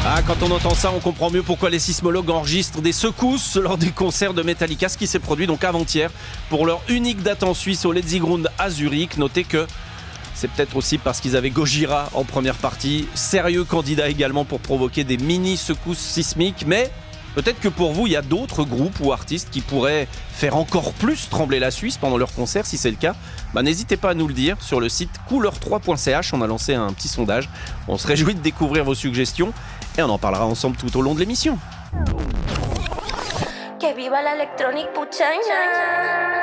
Ah, quand on entend ça, on comprend mieux pourquoi les sismologues enregistrent des secousses lors des concerts de Metallica, ce qui s'est produit donc avant-hier pour leur unique date en Suisse au Letzigrund à Zurich. Notez que c'est peut-être aussi parce qu'ils avaient Gojira en première partie, sérieux candidat également pour provoquer des mini-secousses sismiques, mais peut-être que pour vous, il y a d'autres groupes ou artistes qui pourraient faire encore plus trembler la Suisse pendant leur concert. Si c'est le cas, n'hésitez pas à nous le dire sur le site couleur3.ch. On a lancé un petit sondage. On se réjouit de découvrir vos suggestions et on en parlera ensemble tout au long de l'émission. Que viva la electronic puchanga.